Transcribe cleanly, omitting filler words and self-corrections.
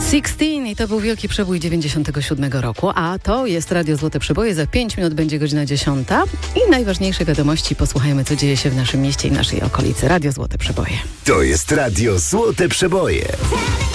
16 i to był wielki przebój 97 roku, a to jest Radio Złote Przeboje. Za 5 minut będzie godzina 10 i najważniejsze wiadomości. Posłuchajmy, co dzieje się w naszym mieście i naszej okolicy. Radio Złote Przeboje. To jest Radio Złote Przeboje.